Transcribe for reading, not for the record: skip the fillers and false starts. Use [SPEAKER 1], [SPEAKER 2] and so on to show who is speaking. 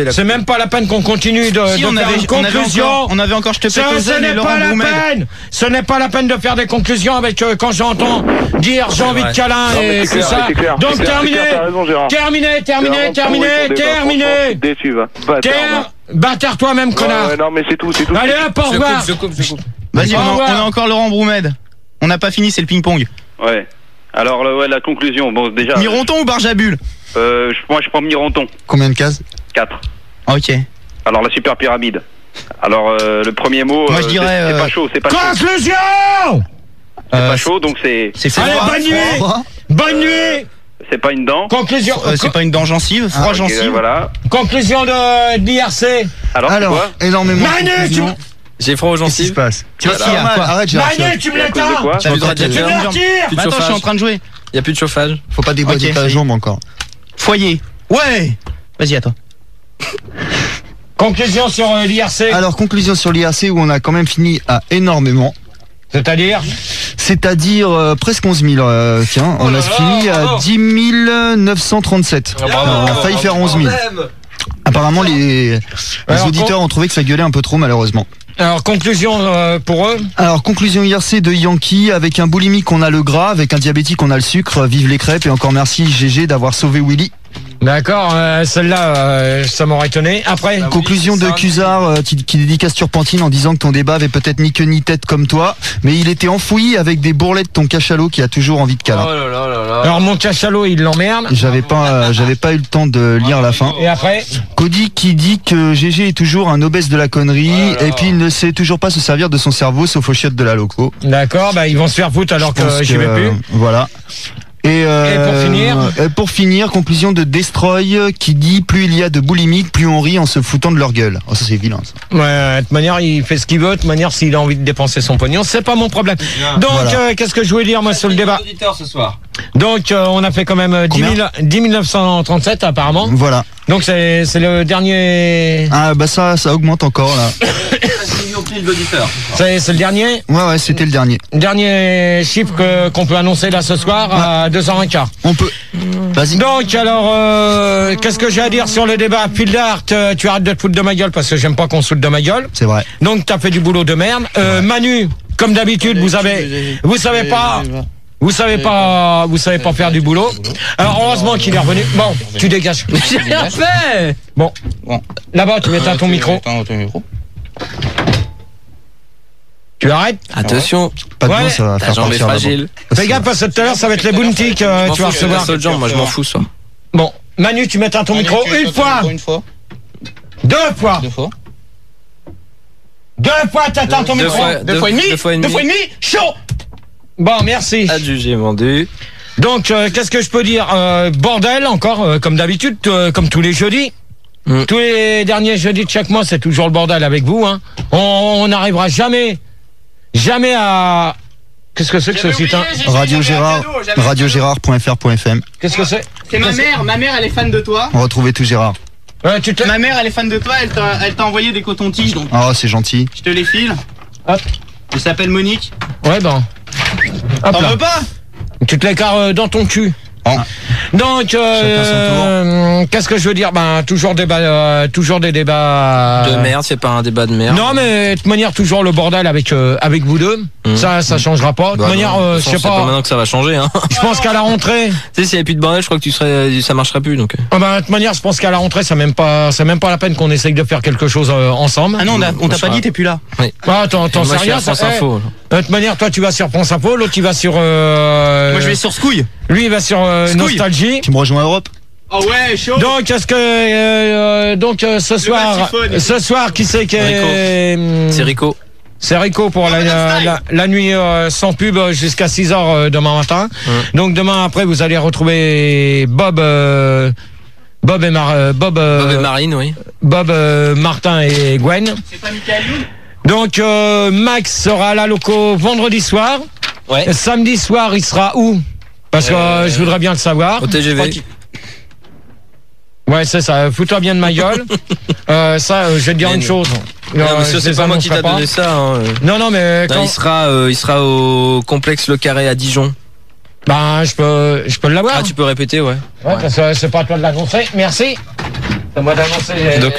[SPEAKER 1] C'est même pas la peine qu'on continue de faire une conclusion.
[SPEAKER 2] On avait encore, je te pète aux
[SPEAKER 1] Ce
[SPEAKER 2] ailes et
[SPEAKER 1] n'est
[SPEAKER 2] Laurent
[SPEAKER 1] pas la
[SPEAKER 2] Broumed.
[SPEAKER 1] peine. Ce n'est pas la peine de faire des conclusions avec quand j'entends dire j'ai envie de câlin et tout ça. Donc terminé. Terminé.
[SPEAKER 3] Déçu, va.
[SPEAKER 1] Bâtard toi-même, connard.
[SPEAKER 3] Non, mais c'est tout.
[SPEAKER 1] Allez, hop, au revoir.
[SPEAKER 4] Je coupe.
[SPEAKER 2] Vas-y, on a encore Laurent Broumed. On n'a pas fini, c'est le ping-pong.
[SPEAKER 3] Ouais. Alors, la conclusion. Bon, déjà.
[SPEAKER 2] Mironton ou Barjabul?
[SPEAKER 3] Moi, je prends Mironton.
[SPEAKER 5] Combien de cases?
[SPEAKER 3] 4.
[SPEAKER 2] Ok.
[SPEAKER 3] Alors, la super pyramide. Alors, le premier mot.
[SPEAKER 2] Moi, je dirais.
[SPEAKER 3] C'est pas chaud, c'est pas chaud.
[SPEAKER 1] Conclusion.
[SPEAKER 3] C'est pas chaud, donc c'est.
[SPEAKER 1] Allez, bonne nuit.
[SPEAKER 3] C'est pas une dent.
[SPEAKER 1] Conclusion.
[SPEAKER 2] C'est pas une dent gencive, froid gencive.
[SPEAKER 3] Voilà.
[SPEAKER 1] Conclusion de l'IRC.
[SPEAKER 3] Alors, quoi
[SPEAKER 5] énormément.
[SPEAKER 1] Manu,
[SPEAKER 4] j'ai froid aux
[SPEAKER 5] Qu'est-ce qui se
[SPEAKER 4] gencives.
[SPEAKER 5] passe? Arrête, j'ai
[SPEAKER 1] Manu, tu me l'éteins.
[SPEAKER 4] T'as plus de radiateur.
[SPEAKER 1] Tu me retires.
[SPEAKER 4] Plus de
[SPEAKER 2] Attends, je suis en
[SPEAKER 4] chauffage.
[SPEAKER 2] train de jouer.
[SPEAKER 4] Y a plus de chauffage.
[SPEAKER 5] Faut pas déboîter
[SPEAKER 2] Ok,
[SPEAKER 5] ta
[SPEAKER 2] ça y est.
[SPEAKER 5] jambe encore.
[SPEAKER 2] Foyer. Ouais. Vas-y, à toi.
[SPEAKER 1] Conclusion sur l'IRC.
[SPEAKER 5] Alors, conclusion sur l'IRC où on a quand même fini à énormément.
[SPEAKER 1] C'est-à-dire
[SPEAKER 5] presque 11 000. Tiens, on a fini à 10 937. On a failli faire 11 000. Apparemment, les auditeurs ont trouvé que ça gueulait un peu trop, malheureusement.
[SPEAKER 1] Alors, conclusion pour eux.
[SPEAKER 5] Alors, conclusion IRC de Yankee. Avec un boulimique, on a le gras. Avec un diabétique, on a le sucre. Vive les crêpes. Et encore merci, GG, d'avoir sauvé Willy.
[SPEAKER 1] D'accord, celle-là, ça m'aurait étonné. Après,
[SPEAKER 5] conclusion de Cusard qui dédicace Turpentine en disant que ton débat avait peut-être ni queue ni tête comme toi, mais il était enfoui avec des bourrelets de ton cachalot qui a toujours envie de câlin.
[SPEAKER 4] Oh là là là là.
[SPEAKER 1] alors mon cachalot, il l'emmerde.
[SPEAKER 5] J'avais pas eu le temps de lire la fin.
[SPEAKER 1] Et après,
[SPEAKER 5] Cody qui dit que GG est toujours un obèse de la connerie et puis il ne sait toujours pas se servir de son cerveau sauf aux chiottes de la loco.
[SPEAKER 1] d'accord, bah ils vont se faire foutre alors que j'y vais plus.
[SPEAKER 5] Voilà. Et pour finir, conclusion de Destroy qui dit plus il y a de boulimiques, plus on rit en se foutant de leur gueule. Oh, ça c'est vilain ça.
[SPEAKER 1] Ouais, de toute manière, il fait ce qu'il veut. De toute manière, s'il a envie de dépenser son pognon, c'est pas mon problème. Donc,
[SPEAKER 5] Voilà.
[SPEAKER 1] qu'est-ce que je voulais dire moi sur le débat?
[SPEAKER 4] Ce soir.
[SPEAKER 1] Donc, on a fait quand même 10 937 apparemment.
[SPEAKER 5] Voilà.
[SPEAKER 1] Donc c'est le dernier.
[SPEAKER 5] Ah bah ça augmente encore là.
[SPEAKER 1] C'est le dernier.
[SPEAKER 5] Ouais, c'était le dernier.
[SPEAKER 1] Dernier chiffre qu'on peut annoncer là ce soir à 2h15.
[SPEAKER 5] On peut. Vas-y.
[SPEAKER 1] Donc alors, qu'est-ce que j'ai à dire sur le débat? Phil Dart, tu arrêtes de te foutre de ma gueule parce que j'aime pas qu'on se foute de ma gueule.
[SPEAKER 5] C'est vrai.
[SPEAKER 1] Donc t'as fait du boulot de merde. Manu, comme d'habitude, vous savez pas faire du boulot. Alors heureusement qu'il est revenu. Bon, tu dégages.
[SPEAKER 4] J'ai rien fait.
[SPEAKER 1] Bon. Là-bas, tu éteins ton micro. Tu arrêtes?
[SPEAKER 4] Attention.
[SPEAKER 5] Pas de
[SPEAKER 1] Ouais.
[SPEAKER 5] mots, ça va
[SPEAKER 4] Ta
[SPEAKER 5] faire
[SPEAKER 4] jambe est
[SPEAKER 5] partir la
[SPEAKER 4] fragile.
[SPEAKER 1] Fais gaffe parce que tout à l'heure, ça va être les bounty que tu vas recevoir.
[SPEAKER 4] Seule jambe, moi je m'en fous ça.
[SPEAKER 1] Bon, Manu, tu m'éteins ton micro une fois. Deux fois. Deux fois, t'éteins ton micro.
[SPEAKER 4] Deux fois et demi.
[SPEAKER 1] Chaud. Bon, merci.
[SPEAKER 4] Adjugé, vendu.
[SPEAKER 1] Donc, qu'est-ce que je peux dire? Bordel, encore, comme d'habitude, comme tous les jeudis. Tous les derniers jeudis de chaque mois, c'est toujours le bordel avec vous. Hein. On n'arrivera jamais à... Qu'est-ce que c'est que ce site hein?
[SPEAKER 5] Radio Gérard, radiogérard.fr.fm.
[SPEAKER 1] Qu'est-ce que c'est?
[SPEAKER 2] C'est ma mère elle est fan de toi.
[SPEAKER 5] On retrouve tout Gérard.
[SPEAKER 2] Ma mère elle est fan de toi, elle t'a envoyé des cotons-tiges donc.
[SPEAKER 5] Oh, c'est gentil.
[SPEAKER 2] Je te les file.
[SPEAKER 1] Hop.
[SPEAKER 2] Elle s'appelle Monique.
[SPEAKER 1] Ouais, bon. Hop
[SPEAKER 2] T'en
[SPEAKER 1] là.
[SPEAKER 2] veux pas?
[SPEAKER 1] Tu te l'écartes dans ton cul. Donc, qu'est-ce que je veux dire? Ben, toujours des débats.
[SPEAKER 4] De merde, c'est pas un débat de merde.
[SPEAKER 1] Non, mais de toute manière, toujours le bordel avec vous deux. Ça changera pas. De toute manière, je sais
[SPEAKER 4] C'est pas
[SPEAKER 1] pas.
[SPEAKER 4] maintenant que ça va changer, hein.
[SPEAKER 1] Je pense qu'à la rentrée.
[SPEAKER 4] Tu sais, s'il y avait plus de bordel, je crois que ça marcherait plus, donc.
[SPEAKER 1] Ah ben, de toute manière, je pense qu'à la rentrée, c'est même pas la peine qu'on essaye de faire quelque chose ensemble.
[SPEAKER 2] Ah non, on t'a pas dit, t'es plus là.
[SPEAKER 4] Oui.
[SPEAKER 1] Ah, t'en sais
[SPEAKER 4] Moi, je suis
[SPEAKER 1] rien,
[SPEAKER 4] à France Info.
[SPEAKER 1] De toute manière, toi, tu vas sur France Info, l'autre, il va sur.
[SPEAKER 2] Moi je vais sur Scouille.
[SPEAKER 1] Lui, il va sur Nostalgie.
[SPEAKER 5] Tu me rejoins à Europe?
[SPEAKER 2] Oh ouais, chaud.
[SPEAKER 1] Donc, est-ce que ce soir, qui c'est qui est
[SPEAKER 4] C'est Rico.
[SPEAKER 1] C'est Rico pour la nuit sans pub jusqu'à 6h demain matin. Donc demain après, vous allez retrouver Bob et
[SPEAKER 4] Marine, oui.
[SPEAKER 1] Bob, Martin et Gwen.
[SPEAKER 2] C'est pas Michael Youn?
[SPEAKER 1] Donc Max sera à la loco vendredi soir.
[SPEAKER 4] Ouais.
[SPEAKER 1] Samedi soir, il sera où? Parce que je voudrais bien le savoir.
[SPEAKER 4] Au TGV.
[SPEAKER 1] Ouais, c'est ça. Fous-toi bien de ma gueule. Ça, je vais te dire une chose.
[SPEAKER 4] Non, mais c'est pas moi qui t'a donné ça. Hein.
[SPEAKER 1] Non, mais quand...
[SPEAKER 4] il sera au complexe Le Carré à Dijon.
[SPEAKER 1] Ben, je peux l'avoir.
[SPEAKER 4] Ah, tu peux répéter, ouais.
[SPEAKER 1] Ouais, parce que c'est pas à toi de l'annoncer. Merci. C'est à moi d'annoncer.
[SPEAKER 4] Donc,